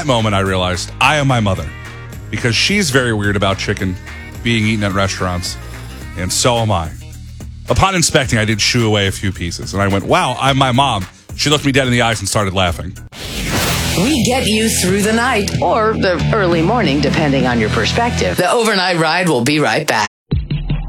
that moment, I realized I am my mother because she's very weird about chicken being eaten at restaurants, and so am I. Upon inspecting, I did shoo away a few pieces, and I went, wow, I'm my mom. She looked me dead in the eyes and started laughing. We get you through the night or the early morning, depending on your perspective. The overnight ride will be right back.